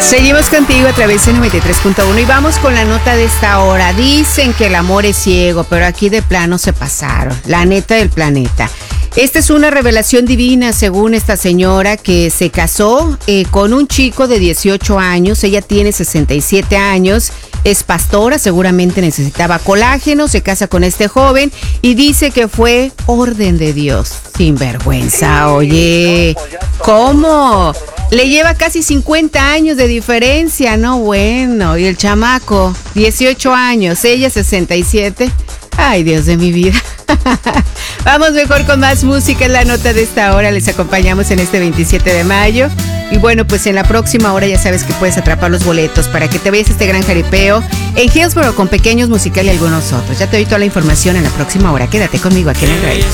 Seguimos contigo a través de 93.1 y vamos con la nota de esta hora. Dicen que el amor es ciego, pero aquí de plano se pasaron. La neta del planeta. Esta es una revelación divina según esta señora que se casó con un chico de 18 años. Ella tiene 67 años, es pastora, seguramente necesitaba colágeno, se casa con este joven y dice que fue orden de Dios. Sin vergüenza, oye, ¿cómo? Le lleva casi 50 años de diferencia, ¿no? Bueno, y el chamaco, 18 años, ella 67. Ay, Dios de mi vida. Vamos mejor con más música en la nota de esta hora. Les acompañamos en este 27 de mayo. Y bueno, pues en la próxima hora ya sabes que puedes atrapar los boletos para que te veas este gran jaripeo en Hillsborough con Pequeños Musical y algunos otros. Ya te doy toda la información en la próxima hora. Quédate conmigo aquí en el radio.